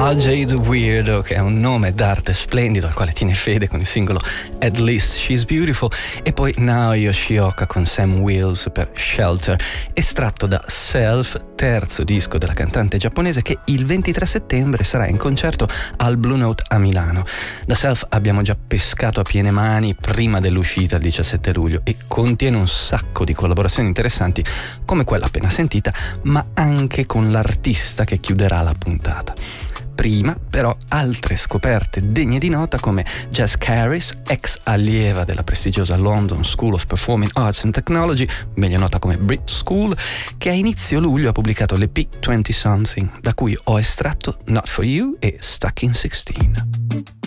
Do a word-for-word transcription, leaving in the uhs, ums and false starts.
Ajay the Weirdo, che è un nome d'arte splendido al quale tiene fede con il singolo At Least She's Beautiful, e poi Nao Yoshioka con Sam Wills per Shelter, estratto da Self, terzo disco della cantante giapponese, che il ventitré settembre sarà in concerto al Blue Note a Milano. Da Self abbiamo già pescato a piene mani prima dell'uscita il diciassette luglio e contiene un sacco di collaborazioni interessanti come quella appena sentita, ma anche con l'artista che chiuderà la puntata. Prima, però, altre scoperte degne di nota come Jess Caris, ex allieva della prestigiosa London School of Performing Arts and Technology, meglio nota come Brit School, che a inizio luglio ha pubblicato l'E P venti Something, da cui ho estratto Not For You e Stuck in sixteen.